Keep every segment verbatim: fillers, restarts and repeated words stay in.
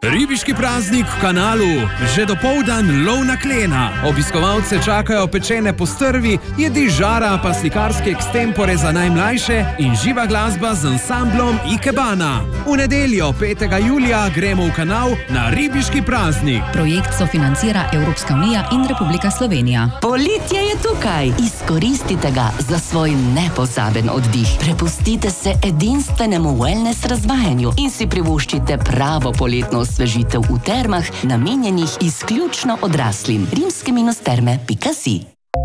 Ribiški praznik v Kanalu, že dopoldan lov na klena. Obiskovalce čakajo pečene postrvi, jedi žara pa slikarske ekstempore za najmlajše in živa glasba z ansamblom Ikebana. V nedeljo, petega julija, gremo v Kanal na ribiški praznik. Projekt sofinancira Evropska unija in Republika Slovenija. Poletje je tukaj! Izkoristite ga za svoj nepozaben oddih. Prepustite se edinstvenemu wellness razvajanju in si privoščite pravo poletno osvežitev v termah, namenjenih izključno odraslim. rimske minus terme pika si.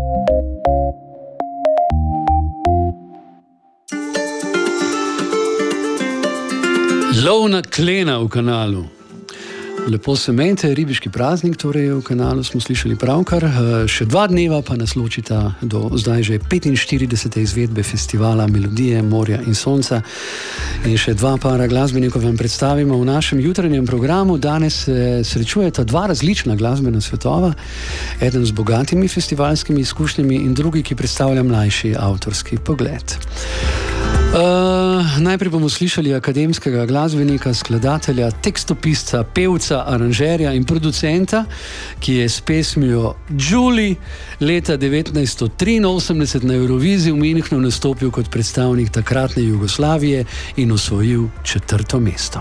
Lov na klena v Kanalu. Lepo se menite, ribiški praznik, torej v Kanalu smo slišali pravkar. Še dva dneva pa nas ločita do zdaj že petinštiridesete izvedbe festivala Melodije, morja in sonca. In še dva para glasbenikov vam predstavimo v našem jutranjem programu. Danes se srečujeta dva različna glasbena svetova. Eden z bogatimi festivalskimi izkušnjami in drugi, ki predstavlja mlajši avtorski pogled. Uh, najprej bomo slišali akademskega glasbenika, skladatelja, tekstopisca, pevca, aranžerja in producenta, ki je s pesmijo Julie leta devetnajststo triinosemdeset na Euroviziji v Münchnu nastopil kot predstavnik takratne Jugoslavije in osvojil četrto mesto.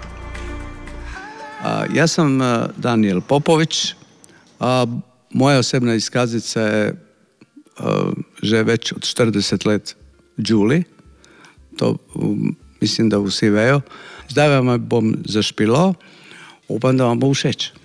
Uh, jaz sem uh, Daniel Popović. Uh, moja osebna izkaznica je uh, že več od štirideset let Julie. To um, mislim, da vsi vejo. Zdaj vam bom zašpilo, upam, da vam bo všeč.